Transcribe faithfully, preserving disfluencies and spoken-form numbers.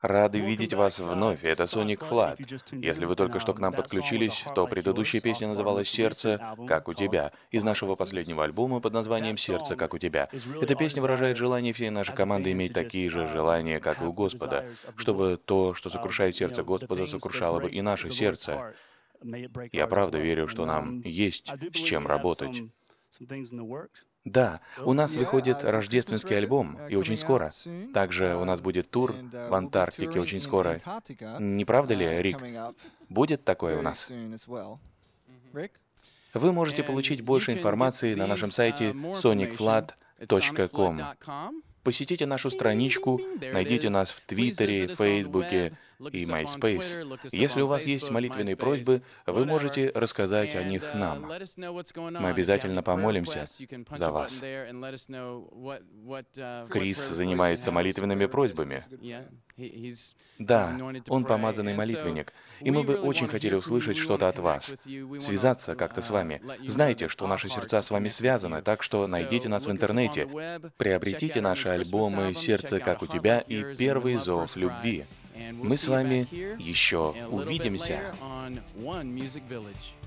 Рады видеть вас вновь, это Sonic Flood. Если вы только что к нам подключились, то предыдущая песня называлась «Сердце, как у тебя», из нашего последнего альбома под названием «Сердце, как у тебя». Эта песня выражает желание всей нашей команды иметь такие же желания, как и у Господа, чтобы то, что сокрушает сердце Господа, сокрушало бы и наше сердце. Я правда верю, что нам есть с чем работать. Да, у нас выходит рождественский альбом, и очень скоро. Также у нас будет тур в Антарктике очень скоро. Не правда ли, Рик? Будет такое у нас? Вы можете получить больше информации на нашем сайте соник флад точка ком. Посетите нашу страничку, найдите нас в Твиттере, Фейсбуке и MySpace. Если у вас есть молитвенные просьбы, вы можете рассказать о них нам. Мы обязательно помолимся за вас. Крис занимается молитвенными просьбами. Да, он помазанный молитвенник, и мы бы очень хотели услышать что-то от вас, связаться как-то с вами. Знаете, что наши сердца с вами связаны, так что найдите нас в интернете, приобретите наши альбомы «Сердце, как у тебя» и «Первый зов любви». Мы с вами еще увидимся.